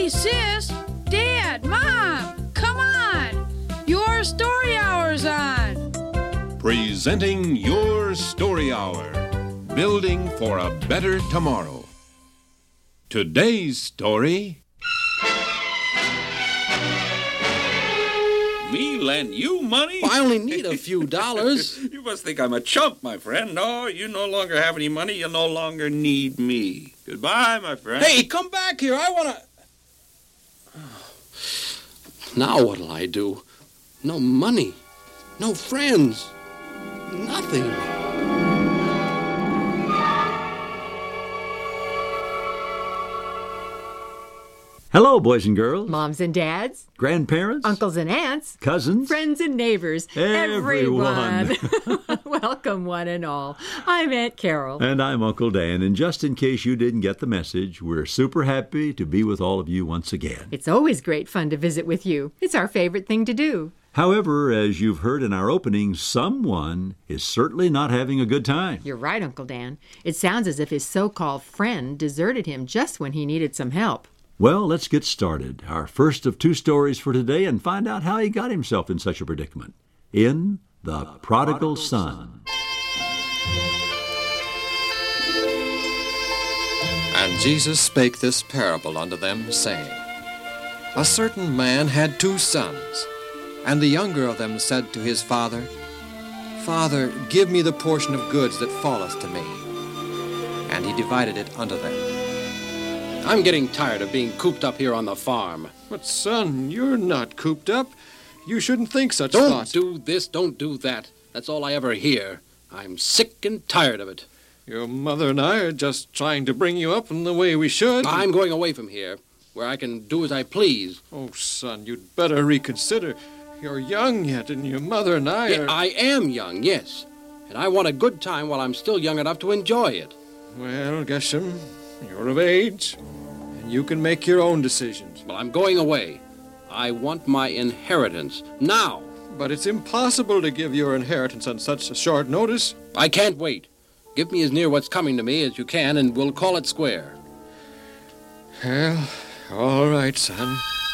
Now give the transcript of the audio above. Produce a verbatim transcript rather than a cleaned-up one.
Hey, sis, Dad, Mom, come on. Your story hour's on. Presenting Your Story Hour, building for a better tomorrow. Today's story... Me lend you money? Well, I only need a few dollars. You must think I'm a chump, my friend. No, you no longer have any money. You no longer need me. Goodbye, my friend. Hey, come back here. I want to... Now what'll I do? No money. No friends. Nothing. Hello, boys and girls. Moms and dads. Grandparents. Uncles and aunts. Cousins. Friends and neighbors. Everyone. Everyone. Welcome, one and all. I'm Aunt Carol. And I'm Uncle Dan. And just in case you didn't get the message, we're super happy to be with all of you once again. It's always great fun to visit with you. It's our favorite thing to do. However, as you've heard in our opening, someone is certainly not having a good time. You're right, Uncle Dan. It sounds as if his so-called friend deserted him just when he needed some help. Well, let's get started. Our first of two stories for today and find out how he got himself in such a predicament. In The Prodigal Son. And Jesus spake this parable unto them, saying, A certain man had two sons, and the younger of them said to his father, Father, give me the portion of goods that falleth to me. And he divided it unto them. I'm getting tired of being cooped up here on the farm. But son, you're not cooped up. You shouldn't think such Don't thoughts. do this, don't do that. That's all I ever hear. I'm sick and tired of it. Your mother and I are just trying to bring you up in the way we should. I'm going away from here, where I can do as I please. Oh, son, you'd better reconsider. You're young yet, and your mother and I Yeah, are... I am young, yes. And I want a good time while I'm still young enough to enjoy it. Well, Geshem, you're of age, and you can make your own decisions. Well, I'm going away. I want my inheritance now. But it's impossible to give your inheritance on such a short notice. I can't wait. Give me as near what's coming to me as you can, and we'll call it square. Well, all right, son.